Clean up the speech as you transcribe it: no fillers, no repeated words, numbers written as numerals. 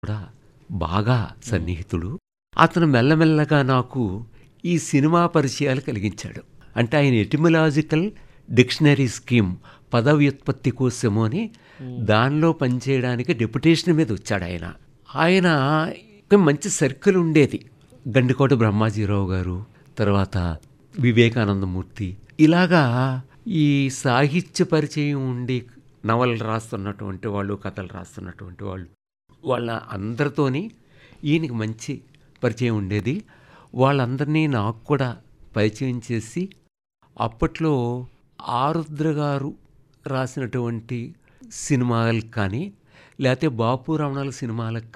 కూడా బాగా సన్నిహితుడు. అతను మెల్లమెల్లగా నాకు ఈ సినిమా పరిచయాలు కలిగించాడు. అంటే ఆయన ఎటిమలాజికల్ డిక్షనరీ స్కీమ్ పద వ్యుత్పత్తి కోసము అని దానిలో పనిచేయడానికి డెప్యుటేషన్ మీద వచ్చాడు ఆయన మంచి సర్కిల్ ఉండేది. గండికోట బ్రహ్మాజీరావు గారు, తర్వాత వివేకానందమూర్తి, ఇలాగా ఈ సాహిత్య పరిచయం ఉండి నవలలు రాస్తున్నటువంటి వాళ్ళు, కథలు రాస్తున్నటువంటి వాళ్ళు, వాళ్ళ అందరితోని ఈయనకి మంచి పరిచయం ఉండేది. వాళ్ళందరినీ నాకు కూడా పరిచయం చేసి అప్పట్లో ఆరుద్ర గారు రాసినటువంటి సినిమాలకు కానీ, లేకపోతే బాపు రమణాల సినిమాలకు